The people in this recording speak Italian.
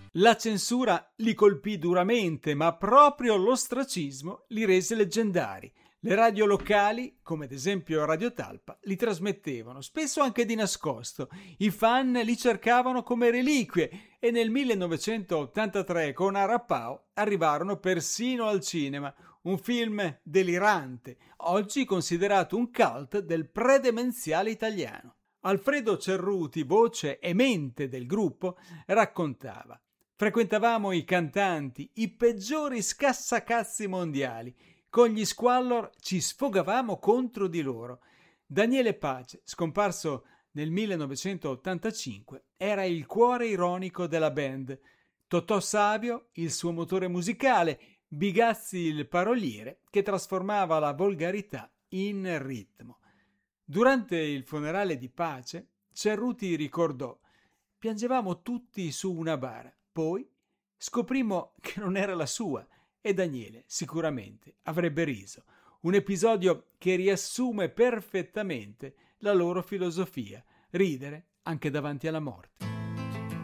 La censura li colpì duramente, ma proprio l'ostracismo li rese leggendari. Le radio locali, come ad esempio Radio Talpa, li trasmettevano, spesso anche di nascosto. I fan li cercavano come reliquie e nel 1983 con Arapao arrivarono persino al cinema, un film delirante, oggi considerato un cult del predemenziale italiano. Alfredo Cerruti, voce e mente del gruppo, raccontava: frequentavamo i cantanti, i peggiori scassacazzi mondiali. Con gli Squallor ci sfogavamo contro di loro. Daniele Pace, scomparso nel 1985, era il cuore ironico della band. Totò Savio, il suo motore musicale, Bigazzi il paroliere, che trasformava la volgarità in ritmo. Durante il funerale di Pace, Cerruti ricordò: piangevamo tutti su una bara. Poi scoprimmo che non era la sua e Daniele sicuramente avrebbe riso. Un episodio che riassume perfettamente la loro filosofia: ridere anche davanti alla morte.